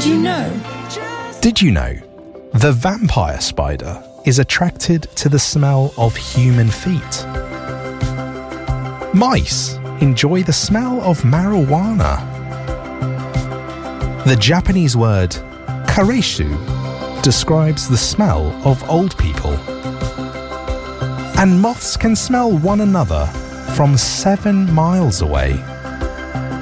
Did you know? Did you know the vampire spider is attracted to the smell of human feet? Mice enjoy the smell of marijuana. The Japanese word kareishu describes the smell of old people. And moths can smell one another from 7 miles away.